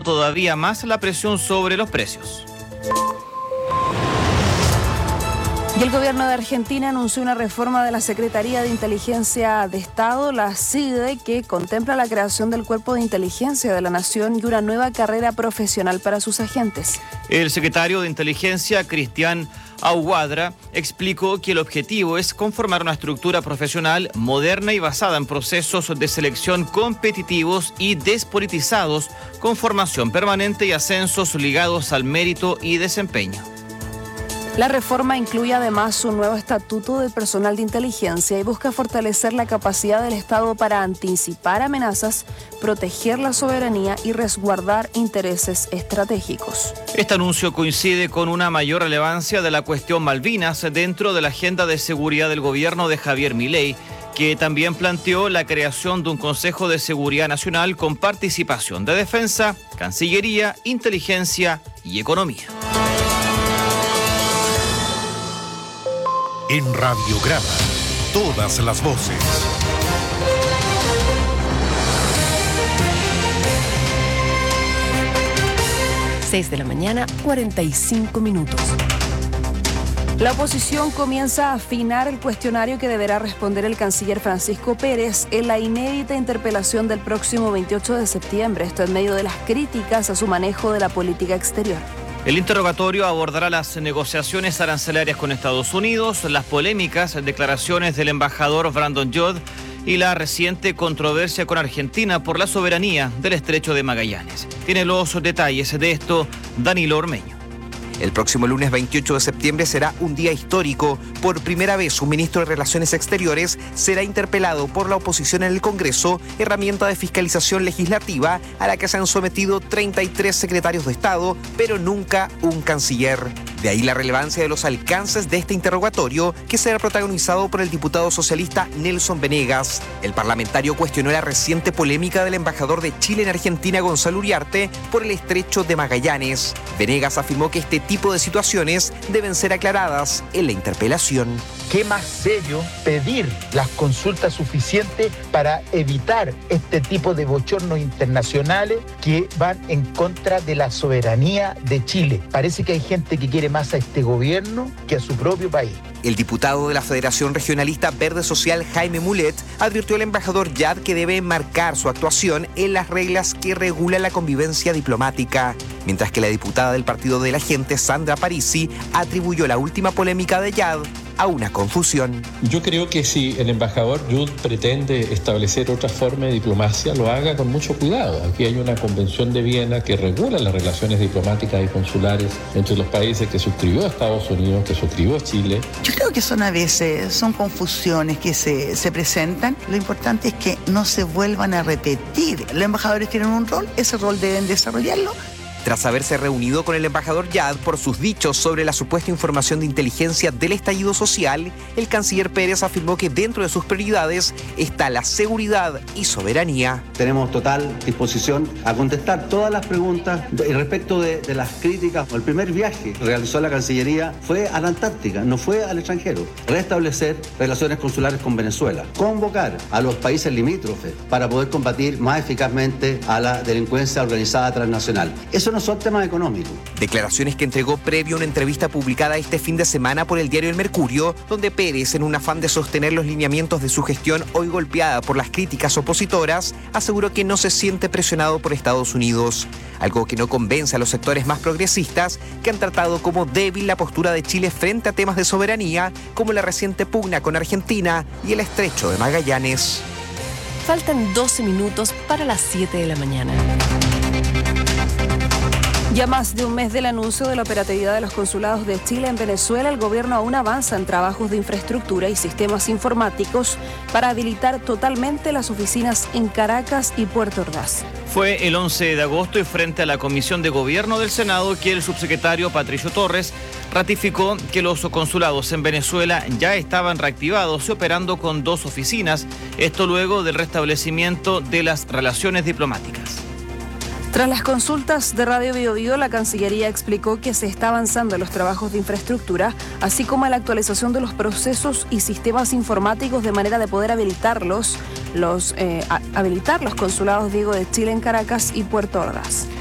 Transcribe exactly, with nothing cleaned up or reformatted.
todavía más la presión sobre los precios. Y el gobierno de Argentina anunció una reforma de la Secretaría de Inteligencia de Estado, la C I D E, que contempla la creación del Cuerpo de Inteligencia de la Nación y una nueva carrera profesional para sus agentes. El secretario de Inteligencia, Cristian Aguadra, explicó que el objetivo es conformar una estructura profesional moderna y basada en procesos de selección competitivos y despolitizados, con formación permanente y ascensos ligados al mérito y desempeño. La reforma incluye además un nuevo estatuto del personal de inteligencia y busca fortalecer la capacidad del Estado para anticipar amenazas, proteger la soberanía y resguardar intereses estratégicos. Este anuncio coincide con una mayor relevancia de la cuestión Malvinas dentro de la agenda de seguridad del gobierno de Javier Milei, que también planteó la creación de un Consejo de Seguridad Nacional con participación de Defensa, Cancillería, Inteligencia y Economía. En Radiograma, todas las voces. seis de la mañana, cuarenta y cinco minutos. La oposición comienza a afinar el cuestionario que deberá responder el canciller Francisco Pérez en la inédita interpelación del próximo veintiocho de septiembre. Esto en medio de las críticas a su manejo de la política exterior. El interrogatorio abordará las negociaciones arancelarias con Estados Unidos, las polémicas declaraciones del embajador Brandon Judd y la reciente controversia con Argentina por la soberanía del Estrecho de Magallanes. Tiene los detalles de esto Danilo Ormeño. El próximo lunes veintiocho de septiembre será un día histórico. Por primera vez, un ministro de Relaciones Exteriores será interpelado por la oposición en el Congreso, herramienta de fiscalización legislativa a la que se han sometido treinta y tres secretarios de Estado, pero nunca un canciller. De ahí la relevancia de los alcances de este interrogatorio, que será protagonizado por el diputado socialista Nelson Venegas. El parlamentario cuestionó la reciente polémica del embajador de Chile en Argentina, Gonzalo Uriarte, por el Estrecho de Magallanes. Venegas afirmó que este tipo de situaciones deben ser aclaradas en la interpelación. ¿Qué más serio pedir las consultas suficientes para evitar este tipo de bochornos internacionales que van en contra de la soberanía de Chile? Parece que hay gente que quiere más a este gobierno que a su propio país. El diputado de la Federación Regionalista Verde Social, Jaime Mulet, advirtió al embajador Yad que debe enmarcar su actuación en las reglas que regulan la convivencia diplomática, mientras que la diputada del Partido de la Gente, Sandra Parisi, atribuyó la última polémica de Yad a una confusión. Yo creo que si el embajador Judd pretende establecer otra forma de diplomacia, lo haga con mucho cuidado. Aquí hay una convención de Viena que regula las relaciones diplomáticas y consulares entre los países que suscribió Estados Unidos, que suscribió Chile. Yo creo que son a veces, son confusiones que se, se presentan. Lo importante es que no se vuelvan a repetir. Los embajadores tienen un rol, ese rol deben desarrollarlo. Tras haberse reunido con el embajador Yad por sus dichos sobre la supuesta información de inteligencia del estallido social, el canciller Pérez afirmó que dentro de sus prioridades está la seguridad y soberanía. Tenemos total disposición a contestar todas las preguntas respecto de, de las críticas. El primer viaje que realizó la Cancillería fue a la Antártica, no fue al extranjero. Restablecer relaciones consulares con Venezuela, convocar a los países limítrofes para poder combatir más eficazmente a la delincuencia organizada transnacional. Eso no son temas económicos. Declaraciones que entregó previo a una entrevista publicada este fin de semana por el diario El Mercurio, donde Pérez, en un afán de sostener los lineamientos de su gestión hoy golpeada por las críticas opositoras, aseguró que no se siente presionado por Estados Unidos, algo que no convence a los sectores más progresistas que han tratado como débil la postura de Chile frente a temas de soberanía, como la reciente pugna con Argentina y el Estrecho de Magallanes. Faltan doce minutos para las siete de la mañana. Ya más de un mes del anuncio de la operatividad de los consulados de Chile en Venezuela, el gobierno aún avanza en trabajos de infraestructura y sistemas informáticos para habilitar totalmente las oficinas en Caracas y Puerto Ordaz. Fue el once de agosto y frente a la Comisión de Gobierno del Senado que el subsecretario Patricio Torres ratificó que los consulados en Venezuela ya estaban reactivados y operando con dos oficinas, esto luego del restablecimiento de las relaciones diplomáticas. Tras las consultas de Radio Bio Bio, la Cancillería explicó que se está avanzando en los trabajos de infraestructura, así como en la actualización de los procesos y sistemas informáticos de manera de poder habilitarlos, los, eh, habilitar los consulados, digo, de Chile en Caracas y Puerto Ordaz.